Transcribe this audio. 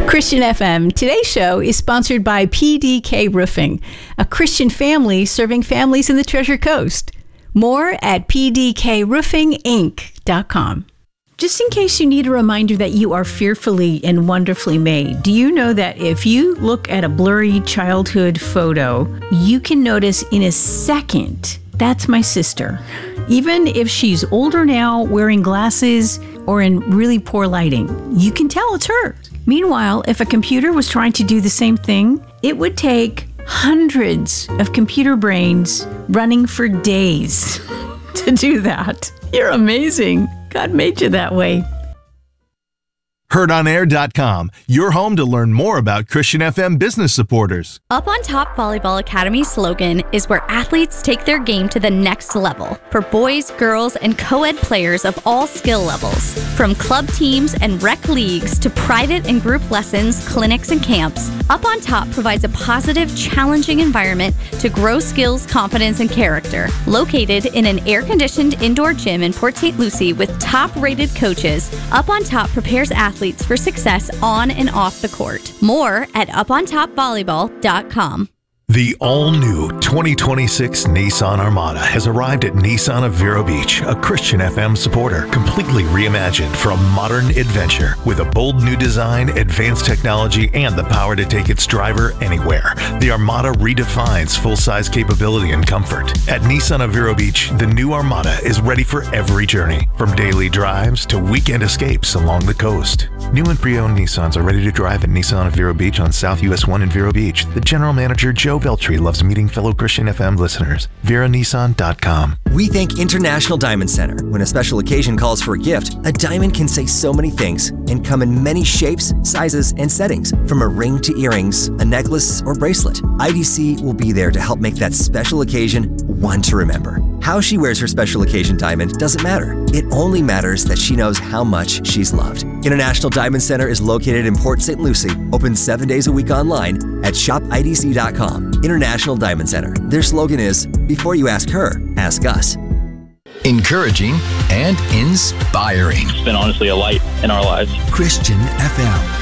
Christian FM. Today's show is sponsored by PDK Roofing, a Christian family serving families in the Treasure Coast. More at pdkroofinginc.com. Just in case you need a reminder that you are fearfully and wonderfully made, do you know that if you look at a blurry childhood photo, you can notice in a second, that's my sister. Even if she's older now, wearing glasses, or in really poor lighting, you can tell it's her. Meanwhile, if a computer was trying to do the same thing, it would take hundreds of computer brains running for days to do that. You're amazing. God made you that way. HeardOnAir.com, your home to learn more about Christian FM business supporters. Up on Top Volleyball Academy's slogan is where athletes take their game to the next level for boys, girls, and co-ed players of all skill levels. From club teams and rec leagues to private and group lessons, clinics, and camps, Up on Top provides a positive, challenging environment to grow skills, confidence, and character. Located in an air-conditioned indoor gym in Port St. Lucie with top-rated coaches, Up on Top prepares athletes for success on and off the court. More at upontopvolleyball.com. The all-new 2026 Nissan Armada has arrived at Nissan of Vero Beach, a Christian FM supporter, completely reimagined for a modern adventure with a bold new design, advanced technology, and the power to take its driver anywhere. The Armada redefines full-size capability and comfort. At Nissan of Vero Beach, the new Armada is ready for every journey, from daily drives to weekend escapes along the coast. New and pre-owned Nissans are ready to drive at Nissan of Vero Beach on South US 1 in Vero Beach. The general manager, Joe Veltri, loves meeting fellow Christian FM listeners. VeraNissan.com. We think International Diamond Center. When a special occasion calls for a gift, a diamond can say so many things and come in many shapes, sizes, and settings. From a ring to earrings, a necklace, or bracelet, IDC will be there to help make that special occasion one to remember. How she wears her special occasion diamond doesn't matter. It only matters that she knows how much she's loved. International Diamond Center is located in Port St. Lucie, open 7 days a week online at shopidc.com. International Diamond Center. Their slogan is, before you ask her, ask us. Encouraging and inspiring. It's been honestly a light in our lives. Christian FM.